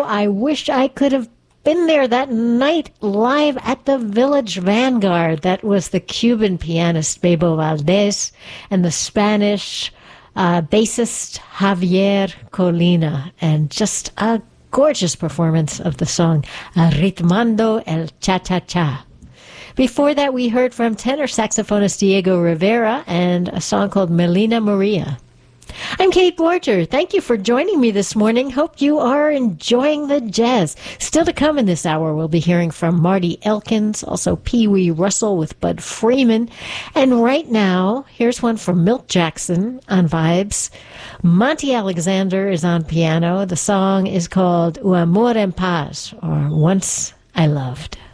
I wish I could have been there that night live at the Village Vanguard. That was the Cuban pianist Bebo Valdez and the Spanish bassist Javier Colina, and just a gorgeous performance of the song Ritmando el Cha-Cha-Cha. Before that, we heard from tenor saxophonist Diego Rivera and a song called Melina Maria. I'm Kate Borger. Thank you for joining me this morning. Hope you are enjoying the jazz. Still to come in this hour, we'll be hearing from Marty Elkins, also Pee Wee Russell with Bud Freeman. And right now, here's one from Milt Jackson on vibes. Monty Alexander is on piano. The song is called O Amor en Paz, or Once I Loved.